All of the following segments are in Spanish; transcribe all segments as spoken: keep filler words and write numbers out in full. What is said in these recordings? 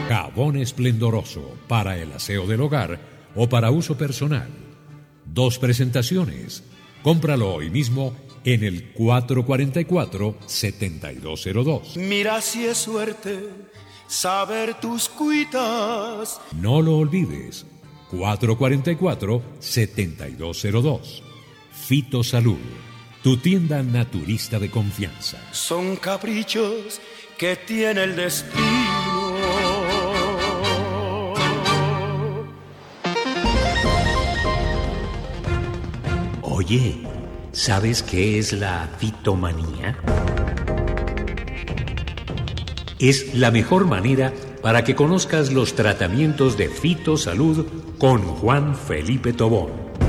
Jabón esplendoroso para el aseo del hogar o para uso personal. Dos presentaciones. Cómpralo hoy mismo en el cuatro cuatro cuatro, siete dos cero dos. Mira si es suerte saber tus cuitas. No lo olvides. cuatro cuatro cuatro, siete dos cero dos. Fito Salud, tu tienda naturista de confianza. Son caprichos que tiene el destino. Oye, ¿sabes qué es la fitomanía? Es la mejor manera para que conozcas los tratamientos de Fitosalud con Juan Felipe Tobón.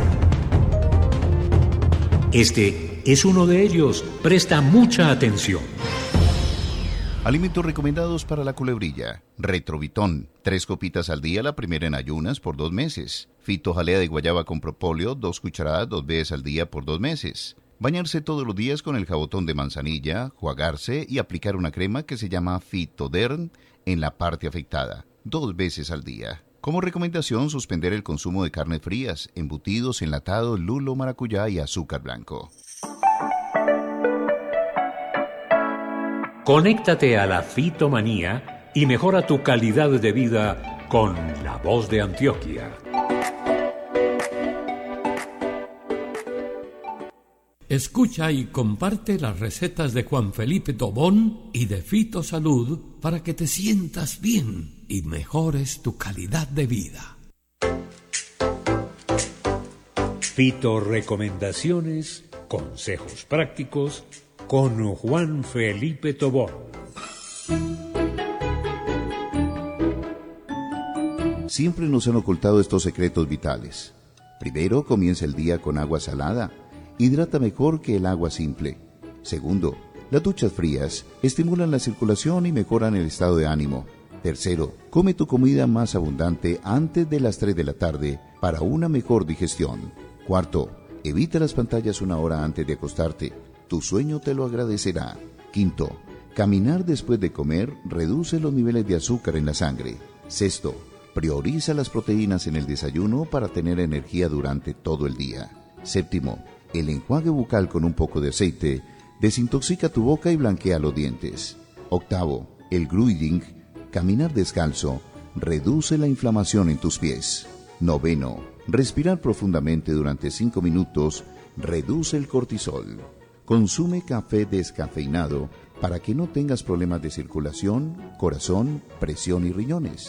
Este es uno de ellos. Presta mucha atención. Alimentos recomendados para la culebrilla. Retrovitón, tres copitas al día, la primera en ayunas por dos meses. Fitojalea de guayaba con propóleo, dos cucharadas dos veces al día por dos meses. Bañarse todos los días con el jabotón de manzanilla, juagarse y aplicar una crema que se llama Fitoderm en la parte afectada, dos veces al día. Como recomendación, suspender el consumo de carnes frías, embutidos, enlatados, lulo, maracuyá y azúcar blanco. Conéctate a la fitomanía y mejora tu calidad de vida con La Voz de Antioquia. Escucha y comparte las recetas de Juan Felipe Tobón y de Fitosalud para que te sientas bien y mejores tu calidad de vida. Fitorecomendaciones, consejos prácticos con Juan Felipe Tobón. Siempre nos han ocultado estos secretos vitales. Primero, comienza el día con agua salada. Hidrata mejor que el agua simple. Segundo, las duchas frías estimulan la circulación y mejoran el estado de ánimo. Tercero, come tu comida más abundante antes de las tres de la tarde para una mejor digestión. Cuarto, evita las pantallas una hora antes de acostarte. Tu sueño te lo agradecerá. Quinto, caminar después de comer reduce los niveles de azúcar en la sangre. Sexto, prioriza las proteínas en el desayuno para tener energía durante todo el día. Séptimo, el enjuague bucal con un poco de aceite desintoxica tu boca y blanquea los dientes. Octavo, el gruiding, caminar descalzo, reduce la inflamación en tus pies. Noveno, respirar profundamente durante cinco minutos reduce el cortisol. Consume café descafeinado para que no tengas problemas de circulación, corazón, presión y riñones.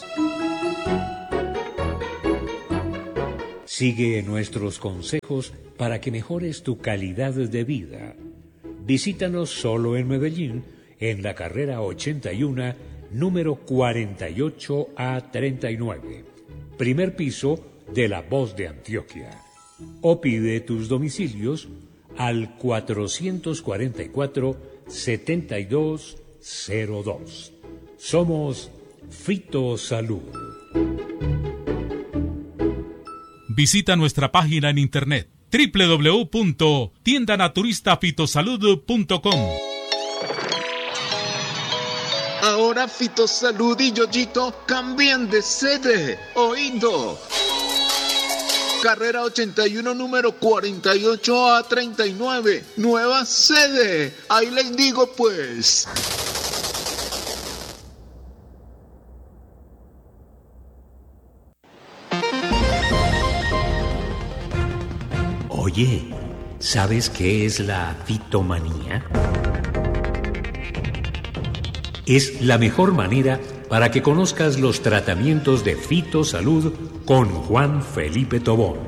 Sigue nuestros consejos para que mejores tu calidad de vida. Visítanos solo en Medellín, en la carrera ochenta y uno, número cuarenta y ocho A treinta y nueve, primer piso de La Voz de Antioquia. O pide tus domicilios al cuatrocientos cuarenta y cuatro, setenta y dos cero dos. Somos Fitosalud. Visita nuestra página en internet doble u doble u doble u punto tienda naturista fitosalud punto com. Ahora Fitosalud y Yoyito cambian de sede. Oído. Carrera ochenta y uno, número cuarenta y ocho A treinta y nueve. Nueva sede. Ahí les digo pues. Oye, ¿sabes qué es la fitomanía? Es la mejor manera para que conozcas los tratamientos de Fitosalud con Juan Felipe Tobón.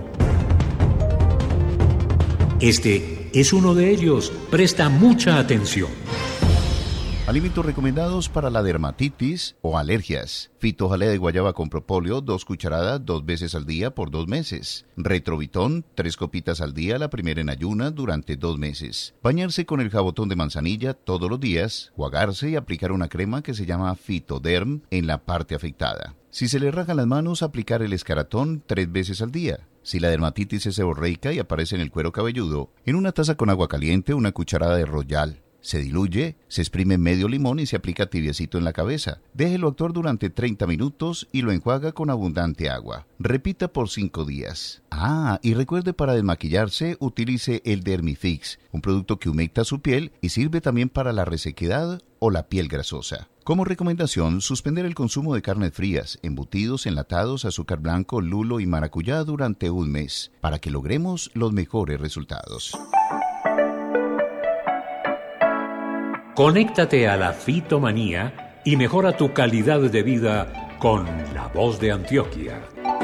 Este es uno de ellos. Presta mucha atención. Alimentos recomendados para la dermatitis o alergias. Fitojalea de guayaba con propóleo, dos cucharadas dos veces al día por dos meses. Retrovitón, tres copitas al día, la primera en ayunas durante dos meses. Bañarse con el jabotón de manzanilla todos los días, juagarse y aplicar una crema que se llama Fitoderm en la parte afectada. Si se le rajan las manos, aplicar el escaratón tres veces al día. Si la dermatitis es seborreica y aparece en el cuero cabelludo, en una taza con agua caliente una cucharada de Royal. Se diluye, se exprime medio limón y se aplica tibiecito en la cabeza. Déjelo actuar durante treinta minutos y lo enjuaga con abundante agua. Repita por cinco días. Ah, y recuerde, para desmaquillarse, utilice el Dermifix, un producto que humecta su piel y sirve también para la resequedad o la piel grasosa. Como recomendación, suspender el consumo de carnes frías, embutidos, enlatados, azúcar blanco, lulo y maracuyá durante un mes, para que logremos los mejores resultados. Conéctate a la fitomanía y mejora tu calidad de vida con La Voz de Antioquia.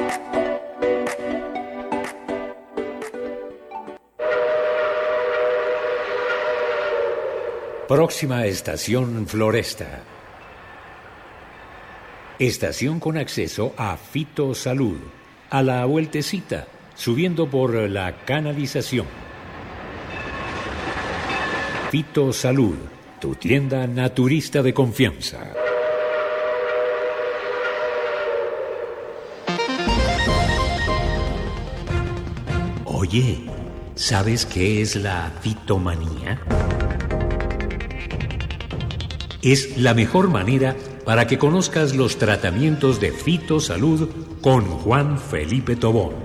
Próxima estación Floresta. Estación con acceso a Fitosalud, a la vueltecita, subiendo por la canalización. Fitosalud, tu tienda naturista de confianza. Oye, ¿sabes qué es la fitomanía? Es la mejor manera para que conozcas los tratamientos de Fitosalud con Juan Felipe Tobón.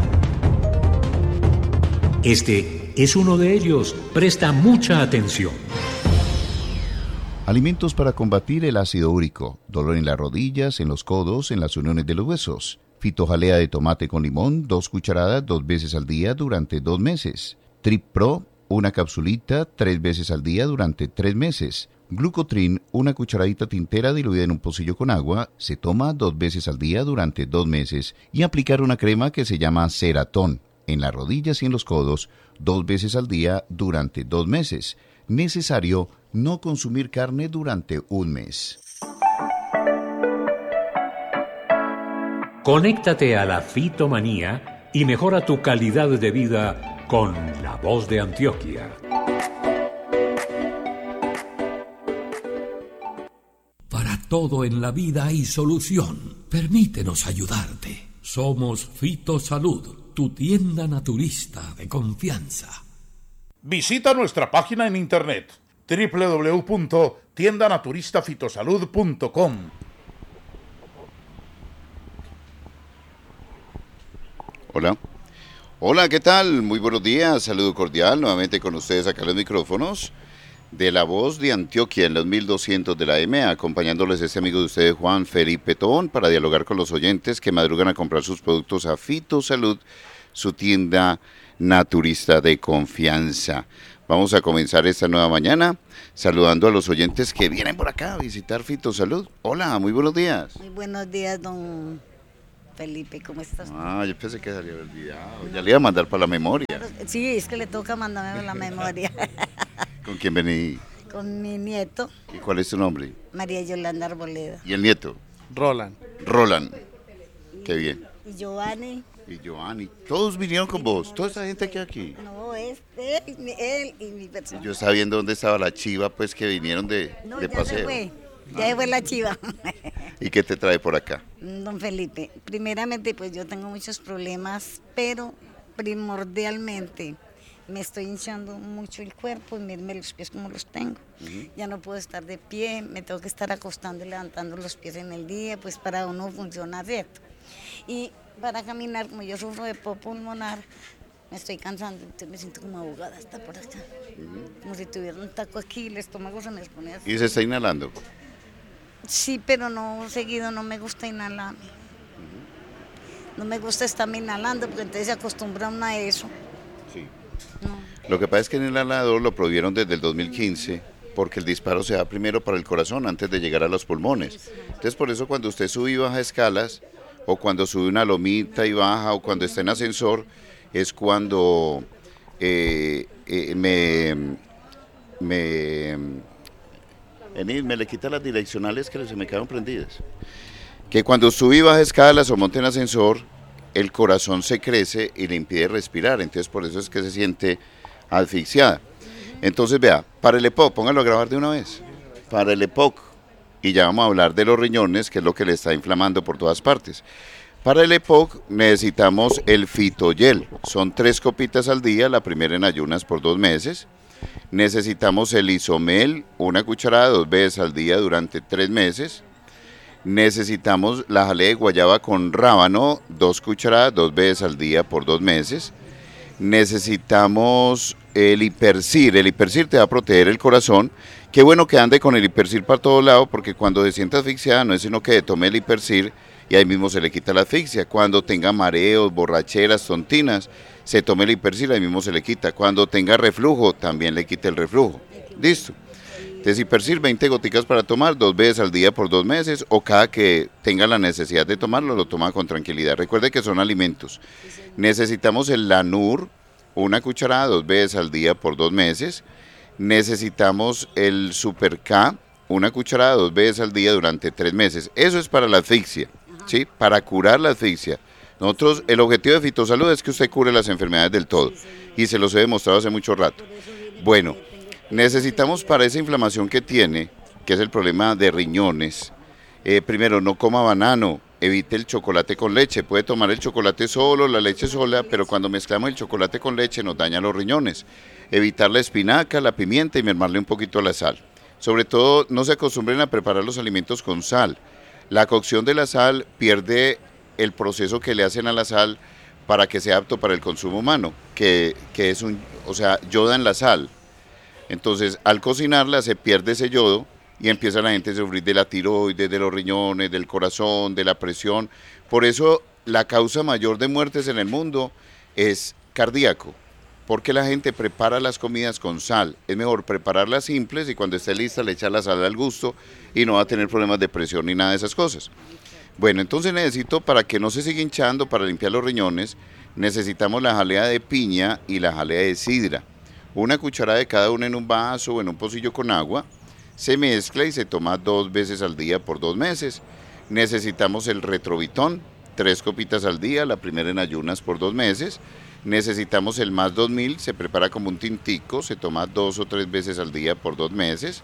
Este es uno de ellos. Presta mucha atención. Alimentos para combatir el ácido úrico, dolor en las rodillas, en los codos, en las uniones de los huesos. Fitojalea de tomate con limón, dos cucharadas dos veces al día durante dos meses. Trip Pro, una capsulita tres veces al día durante tres meses. Glucotrin, una cucharadita tintera diluida en un pocillo con agua, se toma dos veces al día durante dos meses. Y aplicar una crema que se llama Ceratón en las rodillas y en los codos dos veces al día durante dos meses. Necesario no consumir carne durante un mes. Conéctate a la fitomanía y mejora tu calidad de vida con La Voz de Antioquia. Para todo en la vida hay solución. Permítenos ayudarte. Somos Fitosalud, tu tienda naturista de confianza. Visita nuestra página en internet doble u doble u doble u punto tienda naturista fitosalud punto com. Hola. Hola, ¿qué tal? Muy buenos días, saludo cordial nuevamente con ustedes acá en los micrófonos de La Voz de Antioquia en los mil doscientos de la M, acompañándoles este amigo de ustedes, Juan Felipe Tobón, para dialogar con los oyentes que madrugan a comprar sus productos a Fitosalud, su tienda naturista de confianza. Vamos a comenzar esta nueva mañana saludando a los oyentes que vienen por acá a visitar Fitosalud. Hola, muy buenos días. Muy buenos días, don Felipe, ¿cómo estás? Ah, yo pensé que se había olvidado. No. Ya le iba a mandar para la memoria. Sí, es que le toca mandarme la memoria. ¿Con quién vení? Con mi nieto. ¿Y cuál es tu nombre? María Yolanda Arboleda. ¿Y el nieto? Roland. Roland. Qué bien. Y Giovanni. Y Giovanni. Todos vinieron con vos. Toda esa gente que aquí. No, es él, él y mi persona. Yo estaba viendo dónde estaba la chiva, pues que vinieron de, no, de ya paseo. Se fue. Ya se fue la chiva. ¿Y qué te trae por acá? Don Felipe, primeramente pues yo tengo muchos problemas, pero primordialmente me estoy hinchando mucho el cuerpo y mírenme los pies como los tengo. Uh-huh. Ya no puedo estar de pie, me tengo que estar acostando y levantando los pies en el día, pues para uno funcionar, ¿cierto? Y para caminar, como yo sufro de popó pulmonar, me estoy cansando, entonces me siento como ahogada hasta por acá. Uh-huh. Como si tuviera un taco aquí, el estómago se me pone así. ¿Y se está inhalando? Sí, pero no seguido, no me gusta inhalar. No me gusta estarme inhalando porque entonces se acostumbra uno a eso. Sí. No. Lo que pasa es que en el inhalador lo prohibieron desde el dos mil quince porque el disparo se da primero para el corazón antes de llegar a los pulmones. Entonces por eso cuando usted sube y baja escalas o cuando sube una lomita y baja o cuando está en ascensor es cuando eh, eh, me... me Enid, me le quita las direccionales que se me quedaron prendidas. Que cuando sube y baja escalas o monta en ascensor, el corazón se crece y le impide respirar. Entonces por eso es que se siente asfixiada. Entonces vea, para el E P O C, póngalo a grabar de una vez. Para el E P O C, y ya vamos a hablar de los riñones, que es lo que le está inflamando por todas partes. Para el E P O C necesitamos el Fitogel. Son tres copitas al día, la primera en ayunas por dos meses. Necesitamos el isomel, una cucharada dos veces al día durante tres meses. Necesitamos la jalea de guayaba con rábano, dos cucharadas, dos veces al día por dos meses. Necesitamos el Hipercir. El Hipercir te va a proteger el corazón. Qué bueno que ande con el Hipercir para todos lados, porque cuando se sienta asfixiada no es sino que tome el Hipercir y ahí mismo se le quita la asfixia. Cuando tenga mareos, borracheras, tontinas, se tome el Hipercir, ahí mismo se le quita. Cuando tenga reflujo, también le quita el reflujo. Listo. Entonces, Hipercir, veinte goticas para tomar, dos veces al día por dos meses, o cada que tenga la necesidad de tomarlo, lo toma con tranquilidad. Recuerde que son alimentos. Necesitamos el Lanur, una cucharada, dos veces al día por dos meses. Necesitamos el Super K, una cucharada, dos veces al día durante tres meses. Eso es para la asfixia, ¿sí? Para curar la asfixia. Nosotros, el objetivo de Fitosalud es que usted cure las enfermedades del todo, y se los he demostrado hace mucho rato. Bueno, necesitamos para esa inflamación que tiene, que es el problema de riñones, eh, primero, no coma banano, evite el chocolate con leche. Puede tomar el chocolate solo, la leche sola, pero cuando mezclamos el chocolate con leche nos daña los riñones. Evitar la espinaca, la pimienta y mermarle un poquito la sal. Sobre todo, no se acostumbren a preparar los alimentos con sal. La cocción de la sal pierde el proceso que le hacen a la sal para que sea apto para el consumo humano, que, que es un, o sea, yoda en la sal. Entonces, al cocinarla se pierde ese yodo y empieza la gente a sufrir de la tiroides, de los riñones, del corazón, de la presión. Por eso, la causa mayor de muertes en el mundo es cardíaco, porque la gente prepara las comidas con sal. Es mejor prepararlas simples y cuando esté lista le echa la sal al gusto y no va a tener problemas de presión ni nada de esas cosas. Bueno, entonces necesito, para que no se siga hinchando, para limpiar los riñones, necesitamos la jalea de piña y la jalea de sidra. Una cucharada de cada una en un vaso o en un pocillo con agua. Se mezcla y se toma dos veces al día por dos meses. Necesitamos el Retrovitón, tres copitas al día, la primera en ayunas por dos meses. Necesitamos el Más dos mil, se prepara como un tintico, se toma dos o tres veces al día por dos meses.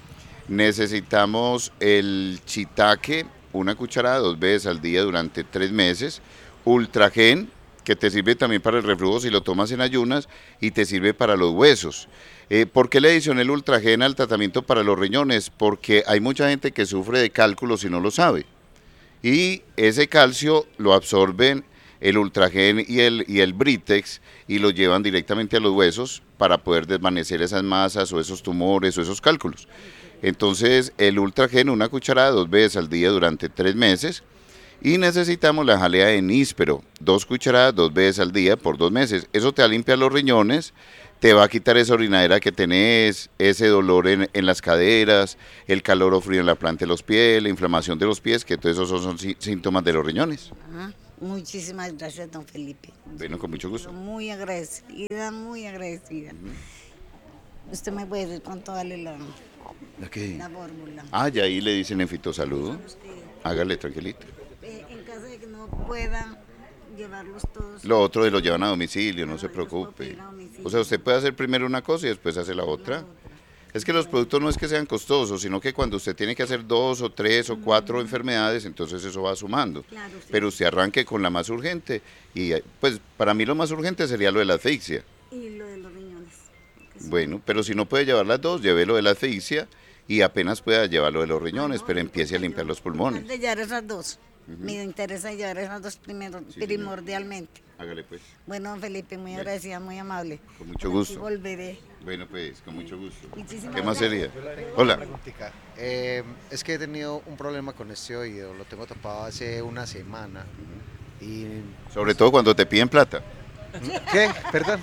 Necesitamos el Chitaque, una cucharada dos veces al día durante tres meses. Ultragen, que te sirve también para el reflujo si lo tomas en ayunas y te sirve para los huesos. Eh, ¿Por qué le adicioné el Ultragen al tratamiento para los riñones? Porque hay mucha gente que sufre de cálculos y no lo sabe. Y ese calcio lo absorben el Ultragen y el, y el Britex y lo llevan directamente a los huesos para poder desvanecer esas masas o esos tumores o esos cálculos. Entonces, el Ultragen, una cucharada dos veces al día durante tres meses. Y necesitamos la jalea de níspero, dos cucharadas dos veces al día por dos meses. Eso te va a limpiar los riñones, te va a quitar esa orinadera que tenés, ese dolor en, en las caderas, el calor o frío en la planta de los pies, la inflamación de los pies, que todos esos son, son síntomas de los riñones. Ajá. Muchísimas gracias, don Felipe. Bueno, con mucho gusto. Muy agradecida, muy agradecida. Uh-huh. Usted me puede decir cuánto vale la, ¿La qué? La fórmula. Ah, ya ahí le dicen en Fitosalud. Hágale, tranquilito. En caso de que no pueda llevarlos todos. Lo otro de lo llevan a domicilio, no se preocupe. O sea, usted puede hacer primero una cosa y después hace la otra. Es que los productos no es que sean costosos, sino que cuando usted tiene que hacer dos o tres o cuatro enfermedades, entonces eso va sumando. Pero usted arranque con la más urgente y pues para mí lo más urgente sería lo de la asfixia. Y lo de los riñones. Bueno, pero si no puede llevar las dos, lleve lo de la asfixia y apenas pueda llevar lo de los riñones, pero empiece a limpiar los pulmones. De llevar esas dos. Uh-huh. Me interesa llevar esas dos primero, sí, primordialmente. Señor. Hágale pues. Bueno, don Felipe, muy agradecida, muy amable. Con mucho gusto. Volveré. Bueno, pues, con mucho gusto. Muchísimas ¿Qué más gracias. sería? Hola. Eh, es que he tenido un problema con este oído, lo tengo tapado hace una semana. Y... Sobre todo cuando te piden plata. ¿Qué? Perdón.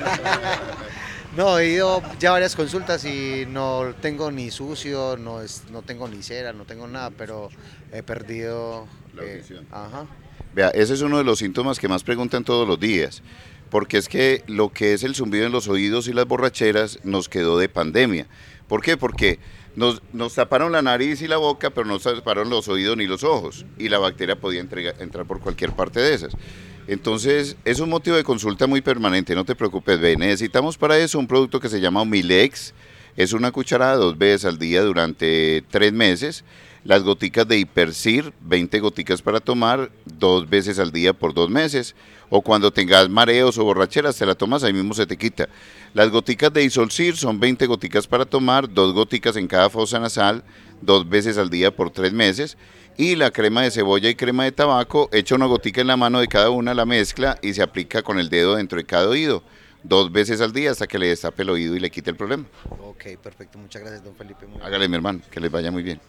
No, he ido ya varias consultas y no tengo ni sucio, no, es, no tengo ni cera, no tengo nada, pero he perdido la audición. Eh, ajá. Vea, ese es uno de los síntomas que más preguntan todos los días, porque es que lo que es el zumbido en los oídos y las borracheras nos quedó de pandemia. ¿Por qué? Porque nos, nos taparon la nariz y la boca, pero no nos taparon los oídos ni los ojos, y la bacteria podía entregar, entrar por cualquier parte de esas. Entonces, es un motivo de consulta muy permanente, no te preocupes, ve, necesitamos para eso un producto que se llama Humilex, es una cucharada dos veces al día durante tres meses, Las goticas de Hipercir, veinte goticas para tomar dos veces al día por dos meses. O cuando tengas mareos o borracheras, te la tomas, ahí mismo se te quita. Las goticas de Isolcir son veinte goticas para tomar, dos goticas en cada fosa nasal, dos veces al día por tres meses. Y la crema de cebolla y crema de tabaco, echa una gotica en la mano de cada una, la mezcla y se aplica con el dedo dentro de cada oído, dos veces al día hasta que le destape el oído y le quite el problema. Ok, perfecto, muchas gracias, don Felipe. Muy Hágale, mi hermano, que les vaya muy bien.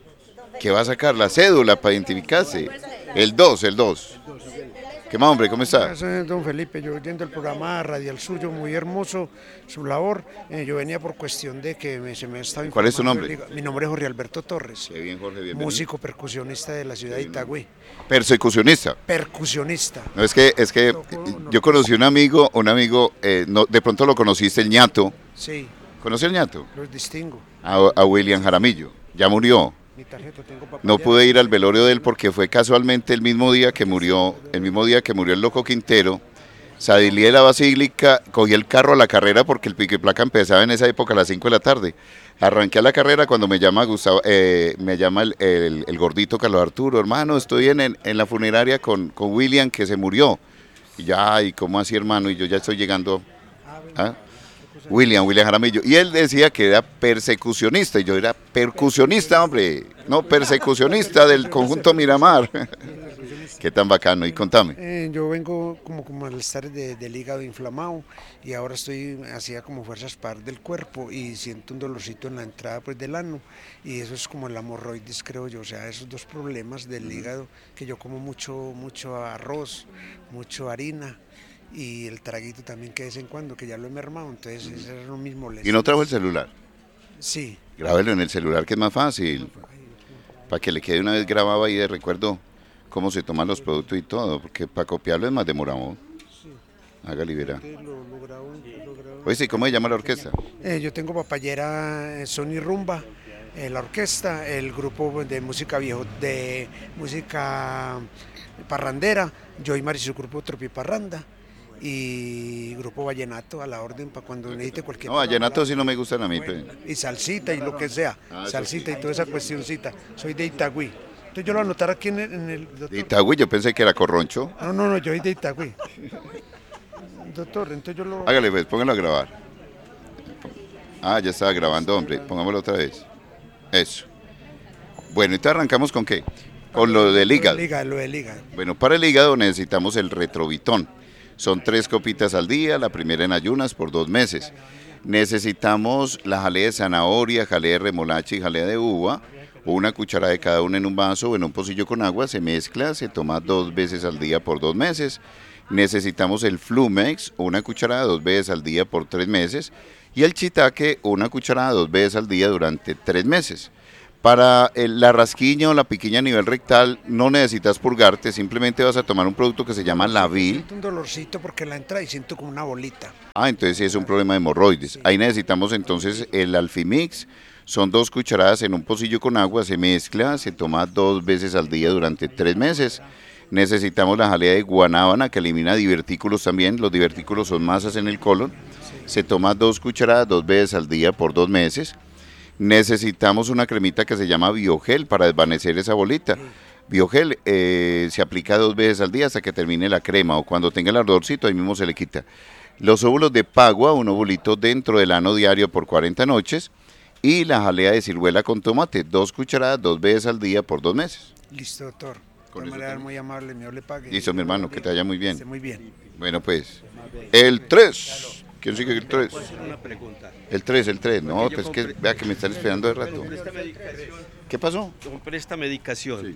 ¿Qué va a sacar? La cédula para identificarse. El dos, el dos. ¿Qué más, hombre? ¿Cómo está? Gracias, don Felipe, yo viendo el programa radial suyo, muy hermoso, su labor. Eh, yo venía por cuestión de que me, se me estaba informando. ¿Cuál es su nombre? Mi nombre es Jorge Alberto Torres. Qué bien, Jorge, bienvenido. Músico percusionista de la ciudad de Itagüí. Persecucionista. Percusionista. No, es que, es que yo conocí un amigo, un amigo, eh, no, de pronto lo conociste, el ñato. Sí. ¿Conocí el ñato? Los distingo. A, a William Jaramillo. Ya murió. Mi tarjeta, tengo papá. No pude ir al velorio de él porque fue casualmente el mismo día que murió, el mismo día que murió el Loco Quintero. Salí de la Basílica, cogí el carro a la carrera porque el pico y placa empezaba en esa época a las cinco de la tarde. Arranqué a la carrera cuando me llama Gustavo, eh, me llama el, el, el gordito Carlos Arturo, hermano, estoy en, en, en la funeraria con, con William que se murió. Y ya, ¿y cómo así, hermano? Y yo ya estoy llegando. ¿Ah? William, William Jaramillo. Y él decía que era persecucionista, y yo era percusionista, hombre, no persecucionista del conjunto Miramar. Qué tan bacano, y contame. Eh, yo vengo como con malestar de, del hígado inflamado y ahora estoy hacía como fuerzas par del cuerpo y siento un dolorcito en la entrada pues del ano y eso es como el hemorroides, creo yo, o sea, esos dos problemas del hígado, que yo como mucho, mucho arroz, mucho harina. Y el traguito también que de vez en cuando, que ya lo he mermado, entonces eso es lo mismo. ¿Y no trajo el celular? Sí. Grábelo en el celular, que es más fácil, para que le quede una vez grabado ahí de recuerdo cómo se toman los productos y todo, porque para copiarlo es más demorado. Sí. Hágale, verá. Lo, lo grabo, lo grabo. Oye, ¿cómo se llama la orquesta? Eh, yo tengo Papayera, eh, Son y Rumba, eh, la orquesta, el grupo de música viejo, de música parrandera, yo y Mari su grupo Tropi Parranda. Y grupo vallenato a la orden para cuando necesite cualquier. No, vallenato sí no me gustan a mí. Bueno, y salsita y lo que sea, ah, salsita y toda esa cuestioncita. Soy de Itagüí. Entonces yo lo anotaré aquí en el, en el doctor. ¿De Itagüí? Yo pensé que era Corroncho. No, no, no, yo soy de Itagüí. Doctor, entonces yo lo... Hágale pues, póngalo a grabar. Ah, ya estaba grabando, hombre. Pongámoslo otra vez. Eso. Bueno, entonces arrancamos con qué? Con lo del hígado. Lo del hígado, lo del hígado. Bueno, para el hígado necesitamos el Retrovitón. Son tres copitas al día, la primera en ayunas por dos meses. Necesitamos la jalea de zanahoria, jalea de remolacha y jalea de uva, o una cucharada de cada una en un vaso o en un pocillo con agua, se mezcla, se toma dos veces al día por dos meses. Necesitamos el Flumex, una cucharada dos veces al día por tres meses, y el Chitaque, una cucharada dos veces al día durante tres meses. Para el, la rasquiña o la piquiña a nivel rectal no necesitas purgarte, simplemente vas a tomar un producto que se llama Lavil. Siento un dolorcito porque la entra y siento como una bolita. Ah, entonces es un problema de hemorroides. Sí. Ahí necesitamos entonces el Alfimix, son dos cucharadas en un pocillo con agua, se mezcla, se toma dos veces al día durante tres meses. Necesitamos la jalea de guanábana que elimina divertículos también, los divertículos son masas en el colon. Se toma dos cucharadas dos veces al día por dos meses. Necesitamos una cremita que se llama Biogel para desvanecer esa bolita. Biogel eh, se aplica dos veces al día hasta que termine la crema o cuando tenga el ardorcito ahí mismo se le quita. Los óvulos de pagua, un ovulito dentro del ano diario por cuarenta noches y la jalea de ciruela con tomate, dos cucharadas dos veces al día por dos meses. Listo, doctor. De manera muy amable, mío le pague. Listo, mi hermano, que te vaya muy bien. Esté muy bien. Bueno, pues, el tres. ¿Quién sigue el tres? ¿Puedo hacer una pregunta? El tres, el tres. No, Porque pues yo que compré- vea que me están esperando de rato. Compré esta medicación. ¿Qué pasó? Compré esta medicación.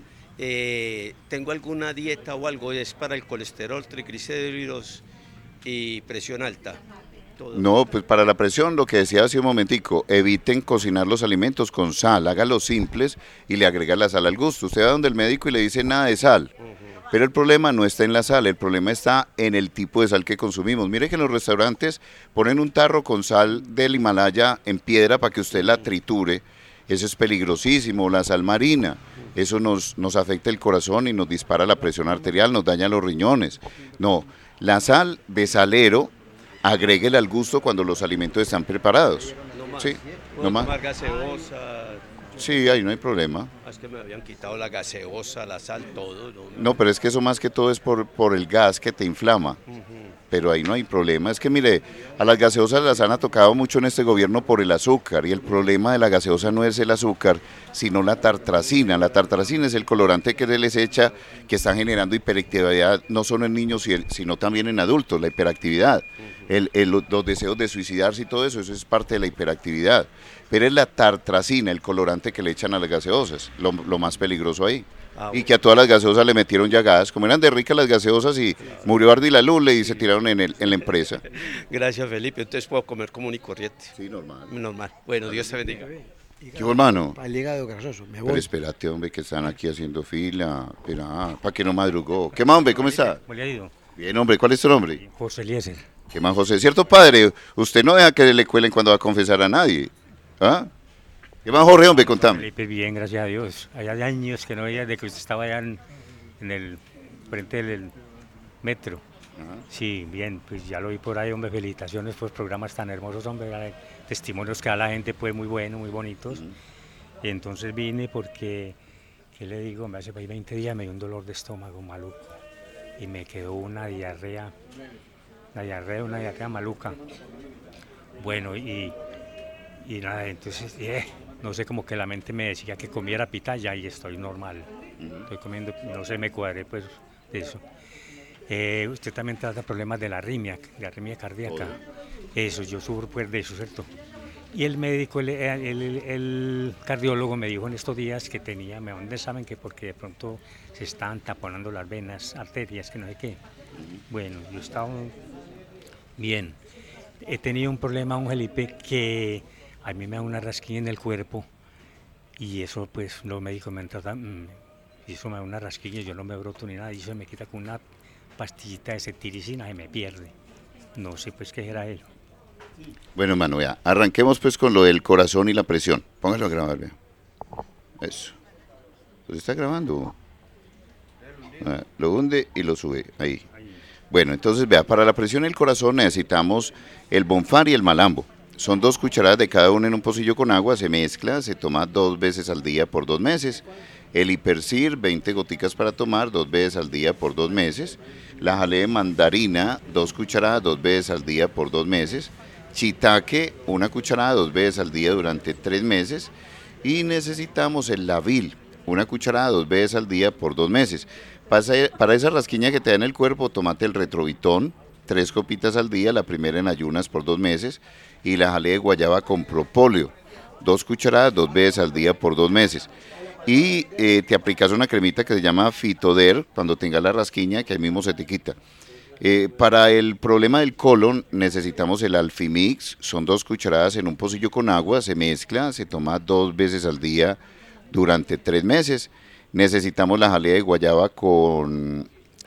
Eh, ¿Tengo alguna dieta o algo? Es para el colesterol, triglicéridos y presión alta. Todo. No, pues para la presión, lo que decía hace un momentico, eviten cocinar los alimentos con sal, hágalos simples y le agrega la sal al gusto. Usted va donde el médico y le dice nada de sal. Pero el problema no está en la sal, el problema está en el tipo de sal que consumimos. Mire que en los restaurantes ponen un tarro con sal del Himalaya en piedra para que usted la triture. Eso es peligrosísimo, la sal marina. Eso nos, nos afecta el corazón y nos dispara la presión arterial, nos daña los riñones. No, la sal de salero, agréguela al gusto cuando los alimentos están preparados. No más. Sí, ¿Puedo no más. tomar gaseosa? Sí, ahí no hay problema. es que me habían quitado la gaseosa, la sal, todo. No, no pero es que eso más que todo es por, por el gas que te inflama. Uh-huh. Pero ahí no hay problema. Es que mire, a las gaseosas las han tocado mucho en este gobierno por el azúcar, y el problema de la gaseosa no es el azúcar, sino la tartracina. La tartracina es el colorante que se les echa, que está generando hiperactividad no solo en niños, sino también en adultos, la hiperactividad. El, el, los deseos de suicidarse y todo eso, eso es parte de la hiperactividad. Pero es la tartracina, el colorante que le echan a las gaseosas, lo, lo más peligroso ahí. Ah, bueno. Y que a todas las gaseosas le metieron ya gas, como eran de ricas las gaseosas y claro. Murió Ardi la Lule y se tiraron en, el, en la empresa. Gracias, Felipe, entonces puedo comer común y corriente. Sí, normal. Normal. Bueno, Dios te bendiga. ¿Qué, hermano? Para el hígado grasoso, me voy. Pero espérate, hombre, que están aquí haciendo fila. Espera, para que no madrugó. ¿Qué más, hombre? ¿Cómo está? ¿Cómo le ha ido? Bien, hombre, ¿cuál es tu nombre? José Eliezer. ¿Qué más, José? ¿Cierto, padre? Usted no deja que le cuelen cuando va a confesar a nadie. ¿Ah? ¿Qué más, Jorge, hombre? Contame. Felipe, bien, gracias a Dios. Hay años que no veía de que usted estaba allá en, en el frente del metro. Ajá. Sí, bien, pues ya lo vi por ahí, hombre, felicitaciones por programas tan hermosos, hombre, testimonios que da la gente, pues muy buenos, muy bonitos. Uh-huh. Y entonces vine porque, ¿qué le digo? Me hace veinte días me dio un dolor de estómago maluco y me quedó una diarrea, una diarrea, una diarrea maluca. Bueno, y, y nada, entonces, eh, no sé, como que la mente me decía que comiera pitaya y estoy normal. Uh-huh. Estoy comiendo, no sé, me cuadré pues de eso. Eh, usted también trata problemas de la arritmia, de arritmia cardíaca. Oh. Eso, yo sufro pues de eso, ¿cierto? Y el médico, el, el, el, el cardiólogo me dijo en estos días que tenía, me un examen que porque de pronto se estaban taponando las venas, arterias, que no sé qué. Bueno, yo estaba bien. He tenido un problema, un Felipe, que a mí me da una rasquilla en el cuerpo y eso pues los médicos me han tratado, y eso me da una rasquilla, yo no me broto ni nada, y eso me quita con una pastillita de cetiricina y me pierde. No sé pues qué era eso. Bueno, hermano, ya, arranquemos pues con lo del corazón y la presión. Póngalo a grabar, vea. Eso. Pues está grabando. Ah, lo hunde y lo sube, ahí. Bueno, entonces vea, para la presión del corazón necesitamos el Bonfar y el Malambo. Son dos cucharadas de cada uno en un pocillo con agua, se mezcla, se toma dos veces al día por dos meses. El Hipercir, veinte goticas para tomar, dos veces al día por dos meses. La jalea de mandarina, dos cucharadas, dos veces al día por dos meses. Chitaque, una cucharada, dos veces al día durante tres meses. Y necesitamos el Lavil, una cucharada, dos veces al día por dos meses. Para esa rasquiña que te da en el cuerpo, tomate el Retrovitón, tres copitas al día, la primera en ayunas por dos meses. Y la jalea de guayaba con propóleo, dos cucharadas, dos veces al día por dos meses. Y eh, te aplicas una cremita que se llama Fitoder cuando tengas la rasquiña, que ahí mismo se te quita. Eh, para el problema del colon necesitamos el Alfimix, son dos cucharadas en un pocillo con agua, se mezcla, se toma dos veces al día durante tres meses. Necesitamos la jalea de guayaba con,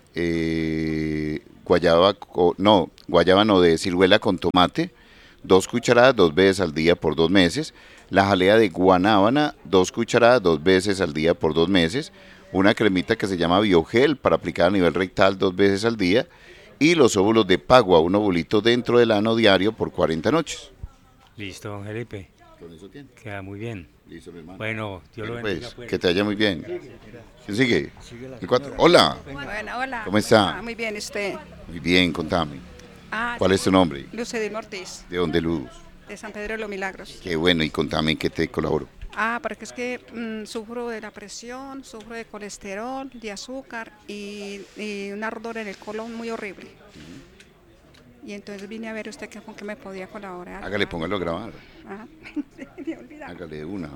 eh, guayaba, con, no, guayaba no, de ciruela con tomate, dos cucharadas, dos veces al día por dos meses. La jalea de guanábana, dos cucharadas, dos veces al día por dos meses. Una cremita que se llama Biogel para aplicar a nivel rectal dos veces al día. Y los óvulos de pagua, un ovulito dentro del ano diario por cuarenta noches. Listo, don Felipe. ¿Con eso tiene? Queda muy bien. Listo, mi hermano. Bueno, Dios bueno, lo bendiga. Pues, pues. que te vaya muy bien. ¿Quién sigue? El cuatro. Hola. Bueno, hola. ¿Cómo está? Ah, muy bien, usted. Muy bien, contame. Ah, ¿Cuál es tu nombre? Luz Edilma Ortiz. ¿De dónde, Luz? De San Pedro de los Milagros. Qué bueno, y contame en qué te colaboro. Ah, porque es que mmm, sufro de la presión, sufro de colesterol, de azúcar y, y un ardor en el colon muy horrible. Uh-huh. Y entonces vine a ver usted que, con qué me podía colaborar. Hágale, póngalo a grabar. Ajá. Me olvidaba. Hágale una.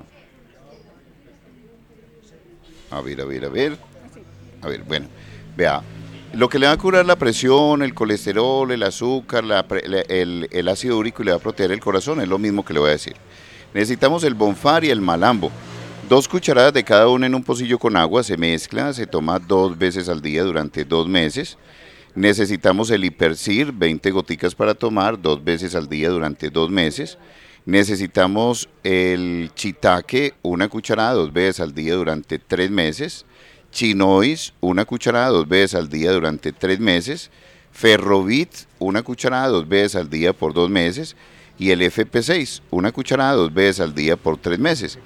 A ver, a ver, a ver. A ver, bueno, vea. Lo que le va a curar la presión, el colesterol, el azúcar, la, el, el ácido úrico y le va a proteger el corazón, es lo mismo que le voy a decir. Necesitamos el Bonfar y el Malambo. Dos cucharadas de cada uno en un pocillo con agua, se mezcla, se toma dos veces al día durante dos meses. Necesitamos el Hipercir, veinte goticas para tomar, dos veces al día durante dos meses. Necesitamos el Chitaque, una cucharada, dos veces al día durante tres meses. Chinois, una cucharada, dos veces al día durante tres meses. Ferrovit, una cucharada, dos veces al día por dos meses. Y el F P seis, una cucharada, dos veces al día por tres meses.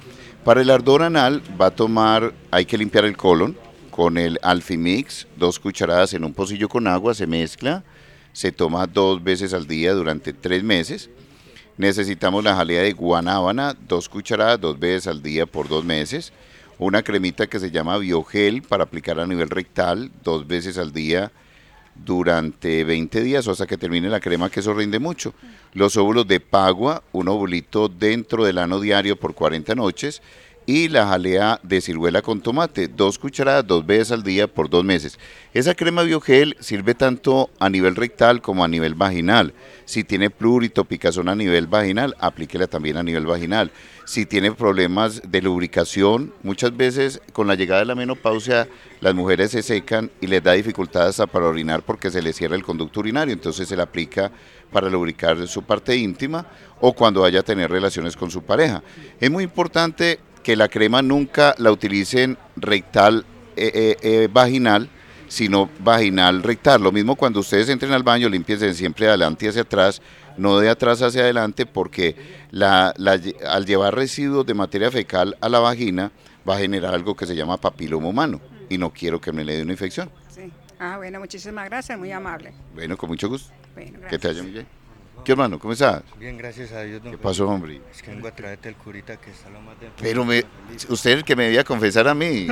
Para el ardor anal va a tomar, hay que limpiar el colon con el Alfimix, dos cucharadas en un pocillo con agua, se mezcla, se toma dos veces al día durante tres meses. Necesitamos la jalea de guanábana, dos cucharadas, dos veces al día por dos meses. Una cremita que se llama Biogel para aplicar a nivel rectal, dos veces al día durante veinte días o hasta que termine la crema, que eso rinde mucho. Los óvulos de pagua, un ovulito dentro del ano diario por cuarenta noches. Y la jalea de ciruela con tomate, dos cucharadas, dos veces al día por dos meses. Esa crema Biogel sirve tanto a nivel rectal como a nivel vaginal. Si tiene plurito, picazón a nivel vaginal, aplíquela también a nivel vaginal. Si tiene problemas de lubricación, muchas veces con la llegada de la menopausia las mujeres se secan y les da dificultades hasta para orinar porque se les cierra el conducto urinario, entonces se la aplica para lubricar su parte íntima o cuando vaya a tener relaciones con su pareja. Es muy importante que la crema nunca la utilicen rectal, eh, eh, eh, vaginal, sino vaginal rectal. Lo mismo cuando ustedes entren al baño, limpiense siempre de adelante hacia atrás, no de atrás hacia adelante, porque la, la, al llevar residuos de materia fecal a la vagina va a generar algo que se llama papiloma humano y no quiero que me le dé una infección. Sí. Ah, bueno, muchísimas gracias, muy amable. Bueno, con mucho gusto. Bueno, que te haya muy bien. ¿Qué hermano? ¿Cómo estás? Bien, gracias a Dios. Don ¿Qué pasó, hombre? Es que vengo a traerte el curita que está lo más de... Pero me, usted es el que me debía confesar a mí.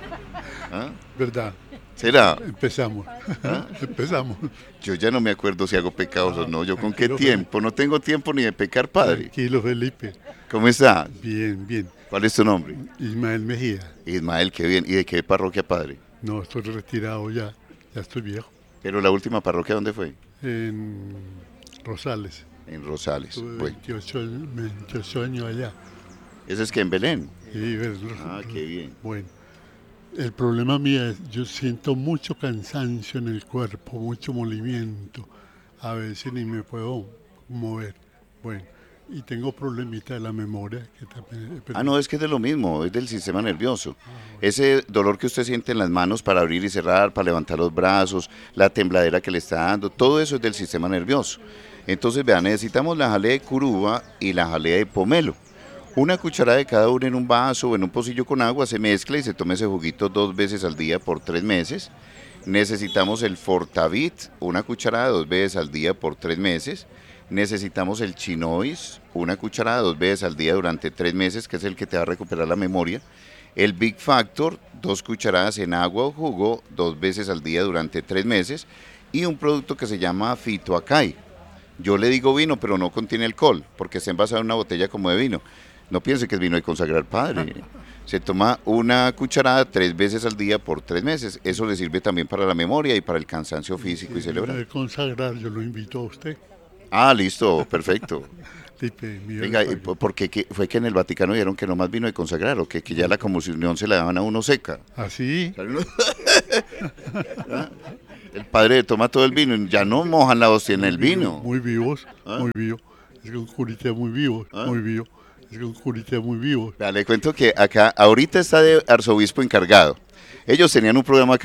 ¿Ah? ¿Verdad? ¿Será? Empezamos. ¿Ah? Empezamos. Yo ya no me acuerdo si hago pecados ah, o no. ¿Yo con qué tiempo? No tengo tiempo ni de pecar, padre. Tranquilo, Felipe. ¿Cómo está? Bien, bien. ¿Cuál es tu nombre? Ismael Mejía. Ismael, qué bien. ¿Y de qué parroquia, padre? No, estoy retirado ya. Ya estoy viejo. ¿Pero la última parroquia dónde fue? En Rosales. En Rosales. Tuve bueno. veintiocho, veintiocho años allá. ¿Ese es que en Belén? Sí, Belén. Ah, qué bien. Bueno, el problema mío es, yo siento mucho cansancio en el cuerpo, mucho movimiento. A veces ni me puedo mover. Bueno, y tengo problemita de la memoria. Que también, ah, no, es que es de lo mismo, es del sistema nervioso. Ah, bueno. Ese dolor que usted siente en las manos para abrir y cerrar, para levantar los brazos, la tembladera que le está dando, todo eso es del sistema nervioso. Entonces, vean, necesitamos la jalea de curuba y la jalea de pomelo. Una cucharada de cada una en un vaso o en un pocillo con agua, se mezcla y se toma ese juguito dos veces al día por tres meses. Necesitamos el Fortavit, una cucharada dos veces al día por tres meses. Necesitamos el Chinois, una cucharada dos veces al día durante tres meses, que es el que te va a recuperar la memoria. El Big Factor, dos cucharadas en agua o jugo, dos veces al día durante tres meses. Y un producto que se llama Fitoacay. Yo le digo vino, pero no contiene alcohol, porque está envasado en una botella como de vino. No piense que es vino de consagrar, padre. Se toma una cucharada tres veces al día por tres meses. Eso le sirve también para la memoria y para el cansancio físico sí, y cerebral. De consagrar, yo lo invito a usted. Ah, listo, perfecto. Tipe, Venga, ¿por qué fue que en el Vaticano dijeron que no más vino de consagrar o que, que ya la comunión se la daban a uno seca? ¿Ah, sí? ¿Ah? El padre toma todo el vino y ya no mojan la hostia en el vino. Muy vivos, ¿ah? Muy vivos. Es que un curita muy vivo, ¿ah? Muy vivo. Es que un curita muy vivo. Le cuento que acá, ahorita está de arzobispo encargado. Ellos tenían un programa acá